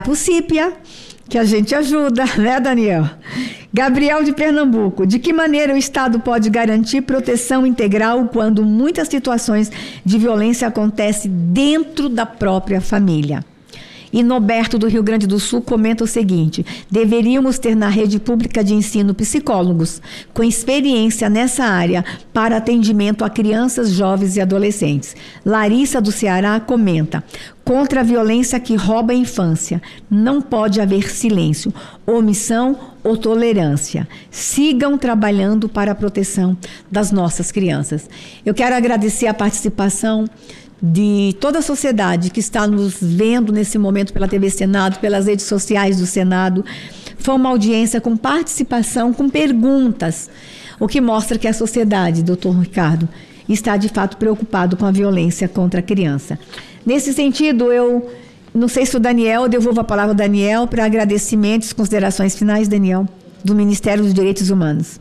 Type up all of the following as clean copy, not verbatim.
Pucípia, que a gente ajuda, né, Daniel? Gabriel de Pernambuco. De que maneira o Estado pode garantir proteção integral quando muitas situações de violência acontecem dentro da própria família? E Noberto, do Rio Grande do Sul, comenta o seguinte: deveríamos ter na rede pública de ensino psicólogos com experiência nessa área para atendimento a crianças, jovens e adolescentes. Larissa, do Ceará, comenta: contra a violência que rouba a infância, não pode haver silêncio, omissão ou tolerância. Sigam trabalhando para a proteção das nossas crianças. Eu quero agradecer a participação de toda a sociedade que está nos vendo nesse momento pela TV Senado, pelas redes sociais do Senado. Foi uma audiência com participação, com perguntas, o que mostra que a sociedade, doutor Ricardo, está de fato preocupado com a violência contra a criança. Nesse sentido, eu não sei se o Daniel, eu devolvo a palavra ao Daniel para agradecimentos, considerações finais, Daniel, do Ministério dos Direitos Humanos.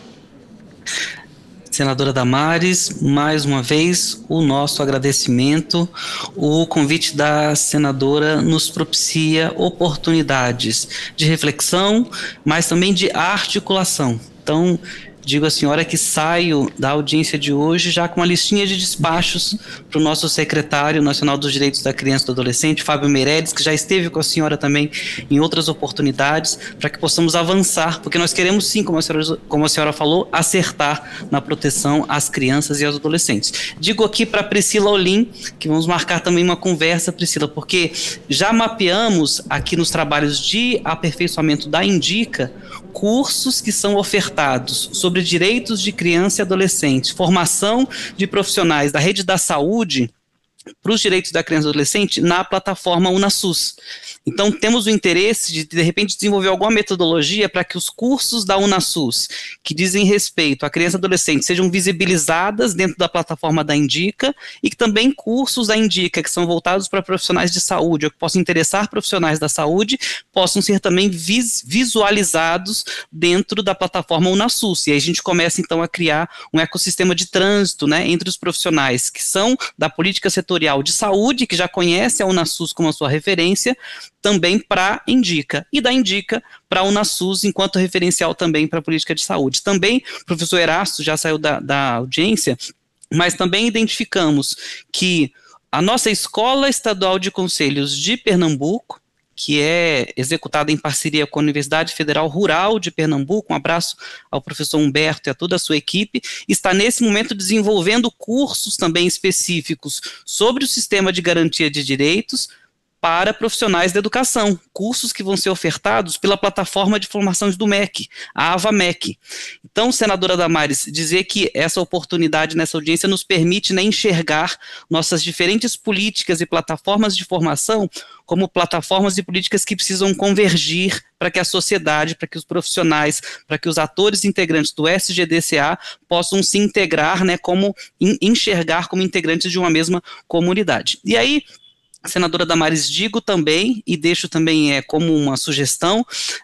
Senadora Damares, mais uma vez o nosso agradecimento. O convite da senadora nos propicia oportunidades de reflexão, mas também de articulação. Então, digo à senhora que saio da audiência de hoje já com uma listinha de despachos para o nosso secretário nacional dos Direitos da Criança e do Adolescente, Fábio Meireles, que já esteve com a senhora também em outras oportunidades, para que possamos avançar, porque nós queremos sim, como a senhora falou, acertar na proteção às crianças e aos adolescentes. Digo aqui para Priscila Olim, que vamos marcar também uma conversa, Priscila, porque já mapeamos aqui nos trabalhos de aperfeiçoamento da Indica cursos que são ofertados sobre direitos de criança e adolescente, formação de profissionais da rede da saúde para os direitos da criança e adolescente na plataforma UnaSUS. Então, temos o interesse de repente, desenvolver alguma metodologia para que os cursos da UnaSUS, que dizem respeito à criança e adolescente, sejam visibilizadas dentro da plataforma da Indica, e que também cursos da Indica, que são voltados para profissionais de saúde, ou que possam interessar profissionais da saúde, possam ser também visualizados dentro da plataforma UnaSUS. E aí a gente começa, então, a criar um ecossistema de trânsito, né, entre os profissionais que são da política setorial de saúde, que já conhece a UnaSUS como a sua referência, também para a Indica, e da Indica para a UnaSUS enquanto referencial também para a política de saúde. Também o professor Erasto já saiu da audiência, mas também identificamos que a nossa Escola Estadual de Conselhos de Pernambuco, que é executada em parceria com a Universidade Federal Rural de Pernambuco, um abraço ao professor Humberto e a toda a sua equipe, está nesse momento desenvolvendo cursos também específicos sobre o sistema de garantia de direitos para profissionais da educação, cursos que vão ser ofertados pela plataforma de formação do MEC, a AvaMEC. Então, senadora Damares, dizer que essa oportunidade nessa audiência nos permite, né, enxergar nossas diferentes políticas e plataformas de formação como plataformas e políticas que precisam convergir para que a sociedade, para que os profissionais, para que os atores integrantes do SGDCA possam se integrar, né, como enxergar como integrantes de uma mesma comunidade. E aí, senadora Damares, digo também, e deixo também como uma sugestão,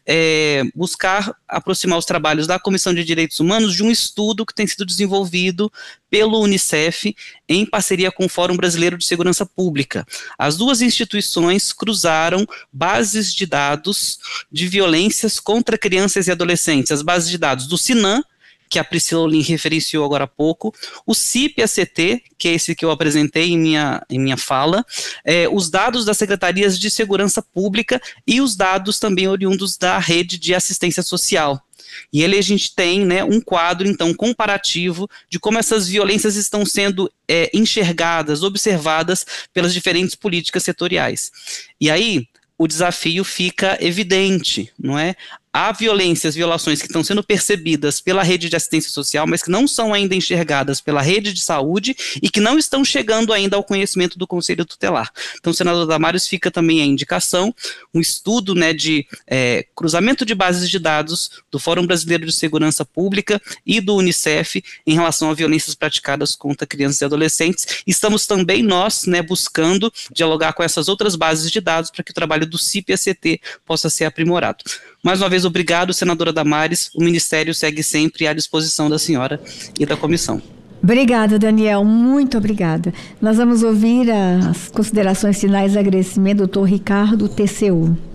buscar aproximar os trabalhos da Comissão de Direitos Humanos de um estudo que tem sido desenvolvido pelo Unicef em parceria com o Fórum Brasileiro de Segurança Pública. As duas instituições cruzaram bases de dados de violências contra crianças e adolescentes, as bases de dados do Sinan, que a Priscila Olim referenciou agora há pouco, o CIP-ACT, que é esse que eu apresentei em minha fala, os dados das Secretarias de Segurança Pública e os dados também oriundos da rede de assistência social. E ele a gente tem, né, um quadro, então, comparativo de como essas violências estão sendo enxergadas, observadas pelas diferentes políticas setoriais. E aí, o desafio fica evidente, não é? Há violações que estão sendo percebidas pela rede de assistência social, mas que não são ainda enxergadas pela rede de saúde e que não estão chegando ainda ao conhecimento do Conselho Tutelar. Então, senador Damares, fica também a indicação, um estudo, né, de cruzamento de bases de dados do Fórum Brasileiro de Segurança Pública e do Unicef em relação a violências praticadas contra crianças e adolescentes. Estamos também nós, né, buscando dialogar com essas outras bases de dados para que o trabalho do CIP-ACT possa ser aprimorado. Mais uma vez, obrigado, senadora Damares. O Ministério segue sempre à disposição da senhora e da comissão. Obrigada, Daniel, muito obrigada. Nós vamos ouvir as considerações finais de agradecimento do Dr. Ricardo TCU.